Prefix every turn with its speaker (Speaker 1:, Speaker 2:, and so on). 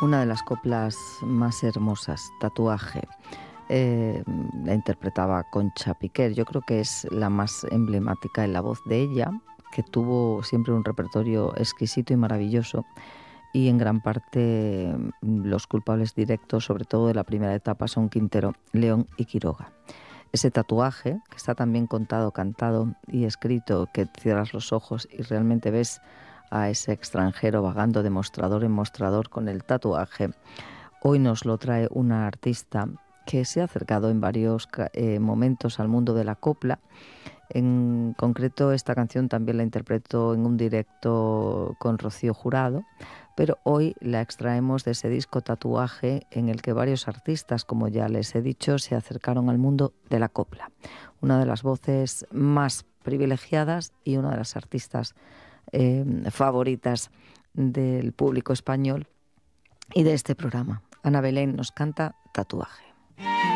Speaker 1: una de las coplas más hermosas, Tatuaje. La interpretaba Concha Piquer. Yo creo que es la más emblemática en la voz de ella, que tuvo siempre un repertorio exquisito y maravilloso, y en gran parte los culpables directos, sobre todo de la primera etapa, son Quintero, León y Quiroga. Ese Tatuaje, que está tan bien contado, cantado y escrito, que cierras los ojos y realmente ves a ese extranjero vagando de mostrador en mostrador con el tatuaje. Hoy nos lo trae una artista que se ha acercado en varios momentos al mundo de la copla. En concreto, esta canción también la interpretó en un directo con Rocío Jurado, pero hoy la extraemos de ese disco Tatuaje, en el que varios artistas, como ya les he dicho, se acercaron al mundo de la copla. Una de las voces más privilegiadas y una de las artistas favoritas del público español y de este programa. Ana Belén nos canta Tatuaje.